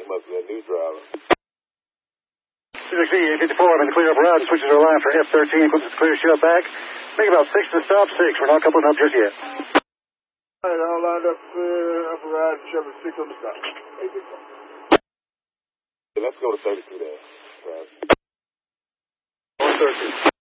He must be a new driver. 260, 54, I'm in the clear up route. Switches our line for F13. Puts us clear shut back. Make about 6 to stop, 6. We're not coupling up just yet. All right, all lined up clear, upper ride, 76 on the stop. Let's go to 32 there. 113.